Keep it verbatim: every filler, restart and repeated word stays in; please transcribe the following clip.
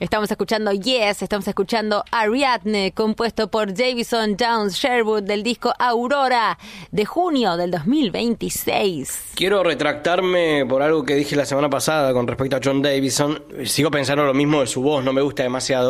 Estamos escuchando Yes, estamos escuchando Ariadne, compuesto por Davison Jones Sherwood, del disco Aurora de junio del dos mil veintiséis. Quiero retractarme por algo que dije la semana pasada con respecto a John Davison. Sigo pensando lo mismo de su voz, no me gusta demasiado.